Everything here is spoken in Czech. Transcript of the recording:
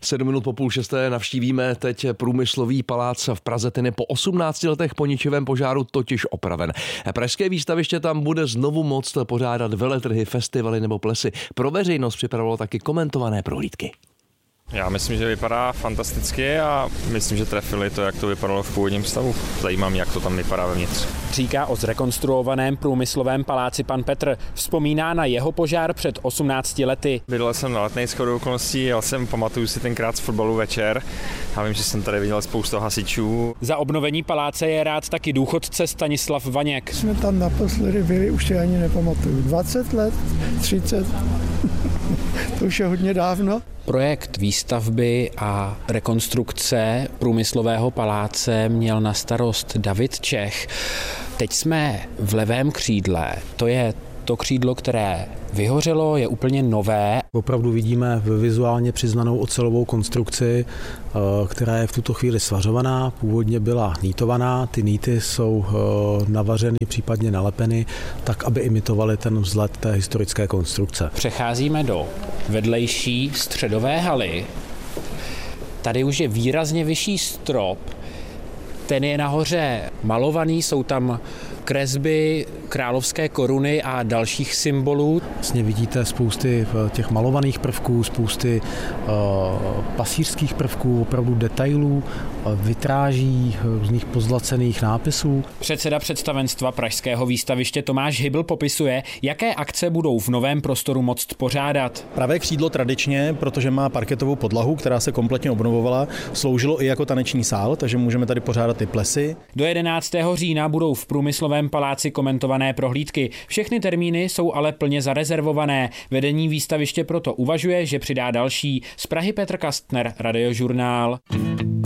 7 minut po 5:30 navštívíme teď Průmyslový palác v Praze, ten je po 18 letech po ničivém požáru totiž opraven. Pražské výstaviště tam bude znovu moct pořádat veletrhy, festivaly nebo plesy. Pro veřejnost připravilo taky komentované prohlídky. Já myslím, že vypadá fantasticky a myslím, že trefili to, jak to vypadalo v původním stavu. Zajímá mě, jak to tam vypadá vevnitř. Říká o zrekonstruovaném Průmyslovém paláci pan Petr. Vzpomíná na jeho požár před 18 lety. Bydlel jsem na Letnej shodou okolností, jel jsem, pamatuju si tenkrát z fotbalu večer. Já vím, že jsem tady viděl spoustu hasičů. Za obnovení paláce je rád taky důchodce Stanislav Vaněk. Jsme tam naposledy byli, už si ani nepamatuju. 20 let, 30, to už je hodně dávno. Projekt výstavby a rekonstrukce Průmyslového paláce měl na starost David Čech. Teď jsme v levém křídle. To je to křídlo, které vyhořelo, je úplně nové. Opravdu vidíme vizuálně přiznanou ocelovou konstrukci, která je v tuto chvíli svařovaná. Původně byla nýtovaná, ty nýty jsou navařeny, případně nalepeny, tak, aby imitovaly ten vzhled té historické konstrukce. Přecházíme do vedlejší středové haly. Tady už je výrazně vyšší strop. Ten je nahoře malovaný, jsou tam kresby královské koruny a dalších symbolů. Vlastně vidíte spousty těch malovaných prvků, spousty pasířských prvků, opravdu detailů, vitráží, různých pozlacených nápisů. Předseda představenstva Pražského výstaviště Tomáš Hybl popisuje, jaké akce budou v novém prostoru moct pořádat. Pravé křídlo tradičně, protože má parketovou podlahu, která se kompletně obnovovala, sloužilo i jako taneční sál, takže můžeme tady pořádat i plesy. Do 11. října budou v Průmyslovém paláci komentované prohlídky. Všechny termíny jsou ale plně zarezervované. Vedení výstaviště proto uvažuje, že přidá další. Z Prahy Petr Kastner, Radiožurnál.